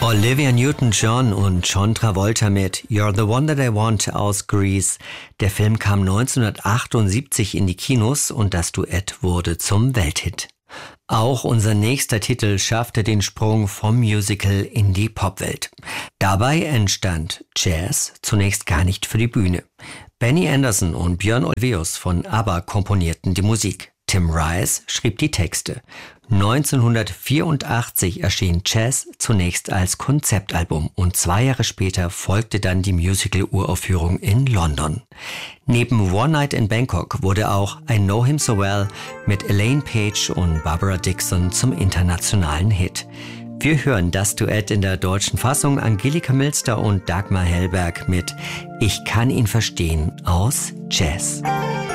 Olivia Newton-John und John Travolta mit You're the One That I Want aus Grease. Der Film kam 1978 in die Kinos und das Duett wurde zum Welthit. Auch unser nächster Titel schaffte den Sprung vom Musical in die Popwelt. Dabei entstand Jazz zunächst gar nicht für die Bühne. Benny Andersson und Björn Ulvaeus von ABBA komponierten die Musik. Tim Rice schrieb die Texte. 1984 erschien Jazz zunächst als Konzeptalbum und 2 Jahre später folgte dann die Musical-Uraufführung in London. Neben One Night in Bangkok wurde auch I Know Him So Well mit Elaine Paige und Barbara Dickson zum internationalen Hit. Wir hören das Duett in der deutschen Fassung Angelika Milster und Dagmar Hellberg mit Ich kann ihn verstehen aus Jazz.